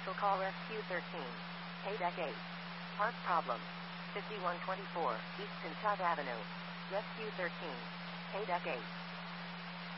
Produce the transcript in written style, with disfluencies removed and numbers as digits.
Special call Rescue 13. Deck 8. Park problem. 5124 East Pinchot Avenue. Rescue 13. Deck 8.